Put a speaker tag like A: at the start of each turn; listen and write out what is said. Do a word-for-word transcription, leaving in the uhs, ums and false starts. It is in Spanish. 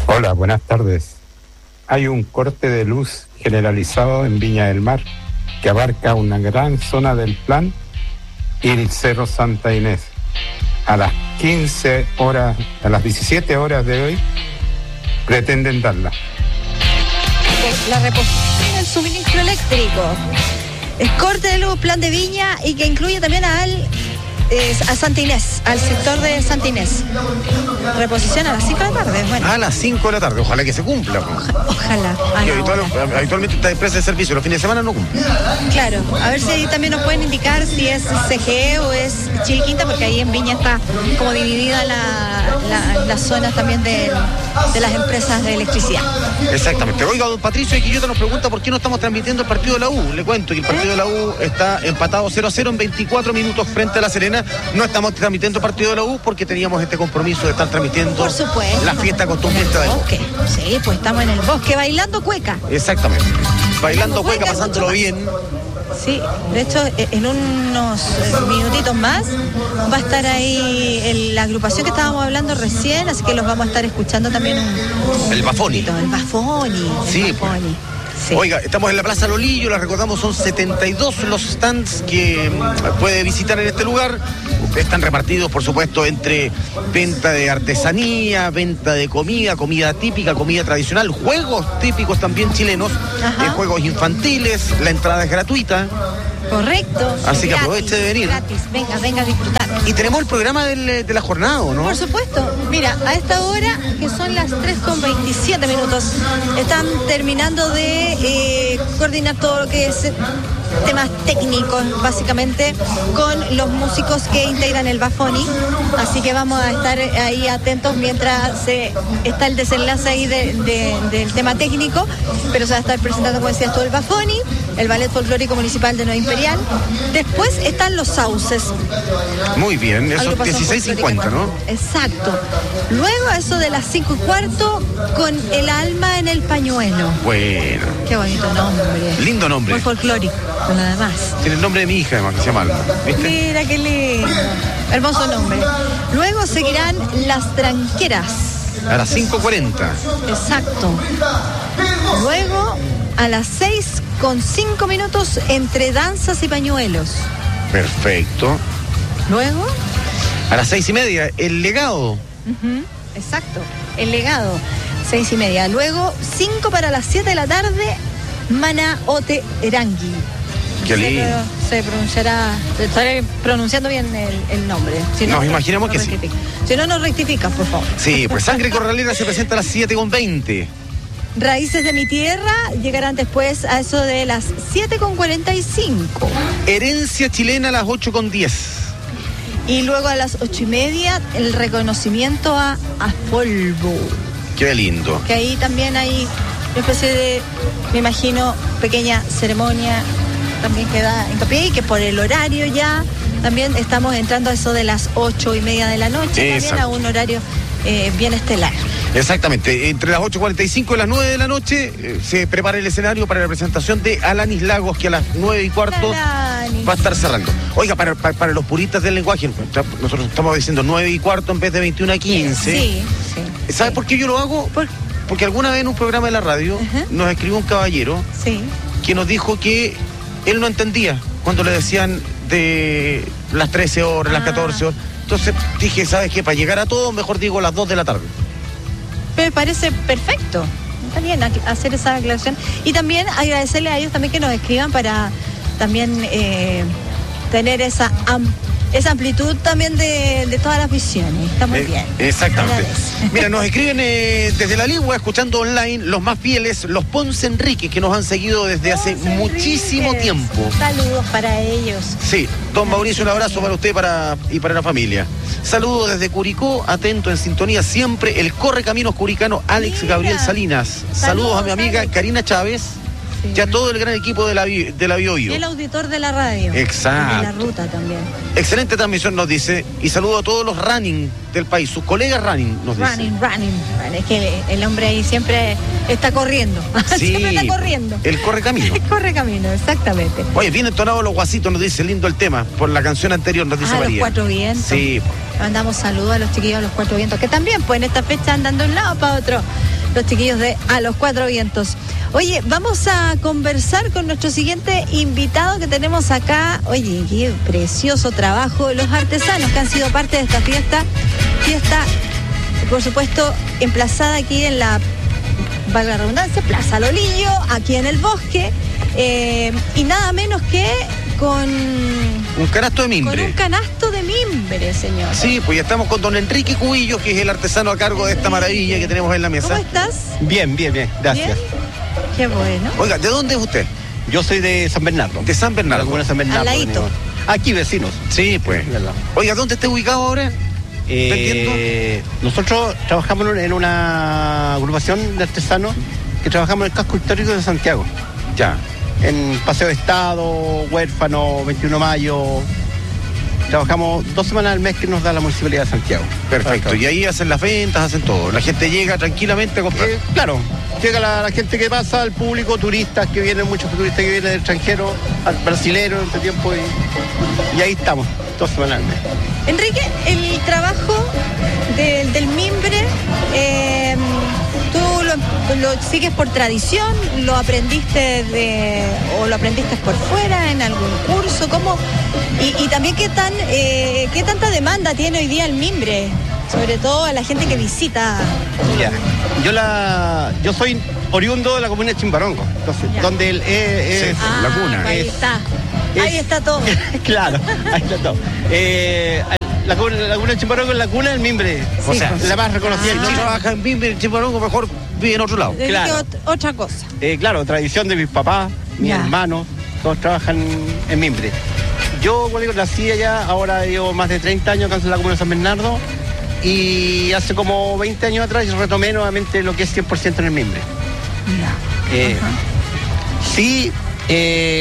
A: Hola, buenas tardes. Hay un corte de luz generalizado en Viña del Mar que abarca una gran zona del plan y el Cerro Santa Inés. A las quince horas, a las diecisiete horas de hoy, pretenden darla.
B: La reposición del suministro eléctrico. Es corte de luz, plan de Viña, y que incluye también al eh, a Santa Inés, al sector de Santa Inés. Reposición a las cinco de la tarde. Bueno.
C: A las cinco de la tarde, ojalá que se cumpla.
B: Oja, ojalá.
C: Y habitual, habitualmente estas empresas de servicio los fines de semana no cumplen.
B: Claro, a ver si ahí también nos pueden indicar si es C G E o es Chilquinta, porque ahí en Viña está como dividida la, la, las zonas también de, de las empresas de electricidad.
C: Exactamente. Oiga, don Patricio de Quillota nos pregunta por qué no estamos transmitiendo el partido de la U. Le cuento que el partido de la U está empatado cero a cero en veinticuatro minutos frente a La Serena. No estamos transmitiendo el partido de la U porque teníamos este compromiso de estar transmitiendo
B: Por supuesto.
C: la fiesta costumbrista del
B: bosque. Sí, pues estamos en el bosque bailando cueca.
C: Exactamente. Bailando cueca,
B: cueca,
C: pasándolo
B: mucho
C: bien.
B: Sí, de hecho, en unos minutitos más va a estar ahí el, la agrupación que estábamos hablando recién, así que los vamos a estar escuchando también un,
C: El Bafoni.
B: Un el Bafoni. El
C: Sí,
B: Bafoni. Sí.
C: Oiga, estamos en la Plaza Lolillo, la recordamos, son setenta y dos los stands que mm, puede visitar en este lugar. Están repartidos, por supuesto, entre venta de artesanía, venta de comida, comida típica, comida tradicional, juegos típicos también chilenos, eh, juegos infantiles, la entrada es gratuita.
B: Correcto.
C: Así que
B: gratis,
C: aproveche de venir.
B: Gratis, venga, venga a disfrutar.
C: Y tenemos el programa del, de la jornada, ¿no?
B: Por supuesto. Mira, a esta hora, que son las tres con veintisiete minutos, están terminando de eh, coordinar todo lo que es temas técnicos, básicamente, con los músicos que integran el Bafoni. Así que vamos a estar ahí atentos mientras se está el desenlace ahí de, de, del tema técnico, pero se va a estar presentando, como decías tú, el Bafoni, el Ballet Folclórico Municipal de Nueva Imperial. Después están los Sauces.
C: Muy bien, eso es dieciséis cincuenta, ¿no?
B: Exacto. Luego eso de las cinco y cuarto con El Alma en el Pañuelo.
C: Bueno.
B: Qué bonito nombre.
C: Lindo nombre.
B: Muy folclórico, nada más.
C: Tiene el nombre de mi hija, además, que se llama Alma. ¿Viste?
B: Mira qué lindo. Hermoso nombre. Luego seguirán Las Tranqueras.
C: A las cinco cuarenta.
B: Exacto. Luego a las seis con cinco minutos Entre Danzas y Pañuelos.
C: Perfecto.
B: Luego
C: a las seis y media, El Legado.
B: Uh-huh, exacto, El Legado, seis y media. Luego, cinco para las siete de la tarde, Mana Ote Erangui.
C: Qué lindo.
B: Se, se pronunciará, estaré pronunciando bien el, el nombre. Si no,
C: nos imaginamos
B: no
C: que sí.
B: Si no, nos rectifica, por favor.
C: Sí, pues Sangre Corralera se presenta a las siete con veinte.
B: Raíces de mi tierra llegarán después a eso de las siete con cuarenta y cinco.
C: Herencia Chilena a las ocho con diez.
B: Y luego a las ocho y media, el reconocimiento a Afolvo.
C: Qué lindo.
B: Que ahí también hay una especie de, me imagino, pequeña ceremonia también que da hincapié, y que por el horario ya también estamos entrando a eso de las ocho y media de la noche. Exacto. También a un horario eh, bien estelar.
C: Exactamente, entre las ocho cuarenta y cinco y las nueve de la noche eh, se prepara el escenario para la presentación de Alanis Lagos, que a las nueve y cuarto Alanis va a estar cerrando. Oiga, para, para, para los puristas del lenguaje, nosotros estamos diciendo nueve y cuarto en vez de veintiuno a quince.
B: Sí, sí.
C: ¿Sabe sí. por qué yo lo hago? ¿Por? Porque alguna vez en un programa de la radio uh-huh. nos escribió un caballero
B: sí.
C: que nos dijo que él no entendía cuando le decían de las trece horas, ah. las catorce horas. Entonces dije, ¿sabes qué? Para llegar a todo, mejor digo las dos de la tarde.
B: Me parece perfecto. Está bien hacer esa aclaración. Y también agradecerle a ellos también que nos escriban para también eh, tener esa, am, esa amplitud también de, de todas las visiones. Está muy eh, bien.
C: Exactamente. Mira, nos escriben eh, desde la Ligua, escuchando online, los más fieles, los Ponce Enrique, que nos han seguido desde Ponce hace Enriquez. muchísimo tiempo.
B: Saludos para ellos.
C: Sí, don Mauricio, un abrazo para usted para, y para la familia. Saludos desde Curicó, atento en sintonía siempre, el Correcaminos Curicano, Alex Mira. Gabriel Salinas. Saludos, Saludos a mi amiga Alex. Karina Chávez. Sí. Ya todo el gran equipo de la, de la Bio Bio.
B: Y el auditor de la radio.
C: Exacto.
B: Y de la ruta también.
C: Excelente transmisión, nos dice. Y saludo a todos los running del país, sus colegas running, nos dice.
B: Running, running. Es que el hombre ahí siempre está corriendo.
C: Sí,
B: siempre está corriendo.
C: El Correcamino.
B: El Correcamino, exactamente.
C: Oye, bien entonado los guasitos, nos dice, lindo el tema. Por la canción anterior, nos dice
B: ah,
C: María.
B: Los Cuatro Vientos.
C: Sí.
B: Mandamos saludos a los chiquillos de Los Cuatro Vientos, que también pues en esta fecha andan de un lado para otro, los chiquillos de A Los Cuatro Vientos. Oye, vamos a conversar con nuestro siguiente invitado que tenemos acá. Oye, qué precioso trabajo de los artesanos que han sido parte de esta fiesta. Fiesta, por supuesto, emplazada aquí en la, valga la redundancia, Plaza Lolillo, aquí en el Bosque. Eh, y nada menos que con...
C: Un canasto de mimbre.
B: Con un canasto de mimbre, señor.
C: Sí, pues ya estamos con don Enrique Cubillos, que es el artesano a cargo de esta maravilla que tenemos en la mesa.
B: ¿Cómo estás?
D: Bien, bien, bien, gracias.
B: ¿Bien? Qué bueno.
C: Oiga, ¿de dónde es usted?
D: Yo soy de San Bernardo.
C: De San Bernardo.
D: La comuna de San Bernardo.
B: Al ladito.
D: venimos. Aquí, vecinos.
C: Sí, pues. Oiga, ¿dónde está ubicado ahora?
D: Eh, nosotros trabajamos en una agrupación de artesanos que trabajamos en el casco histórico de Santiago.
C: Ya.
D: En Paseo de Estado, Huérfano, veintiuno de mayo. Trabajamos dos semanas al mes que nos da la Municipalidad de Santiago.
C: Perfecto. Y ahí hacen las ventas, hacen todo. La gente llega tranquilamente a comprar.
D: Eh, claro, llega la, la gente que pasa, el público, turistas que vienen, muchos turistas que vienen del extranjero, al brasilero en este tiempo, y, y ahí estamos, dos semanas al mes.
B: Enrique, el trabajo de- del mimbre, eh, ¿tú lo, lo sigues por tradición? ¿Lo aprendiste de, o lo aprendiste por fuera en algún curso? ¿Cómo? Y, y también qué tan eh, qué tanta demanda tiene hoy día el mimbre, sobre todo a la gente que visita.
D: Ya. Yo la, yo soy oriundo de la comuna de Chimbarongo, entonces,
B: Ya.
D: donde el, eh, es,
C: Sí. La cuna.
B: Ahí
D: Es-
B: está.
D: es-
B: Ahí está todo.
D: claro, ahí está todo. Eh, la, comuna- la comuna de Chimbarongo es la cuna del mimbre,
C: O sea,
D: la más reconocida
C: Si
D: en
C: no
D: Chile.
C: trabaja en Bimber, en Chimarongo, mejor vive en otro lado.
B: Dedique
D: claro.
B: ot- otra cosa.
D: Eh, claro, tradición de mis papás, mis
B: Ya.
D: hermanos, todos trabajan en mimbre. Yo, como digo, nací allá, ahora llevo más de treinta años acá en la comuna de San Bernardo, y hace como veinte años atrás yo retomé nuevamente lo que es cien por ciento en el mimbre.
B: Ya.
D: Eh,
B: Ajá.
D: sí, eh,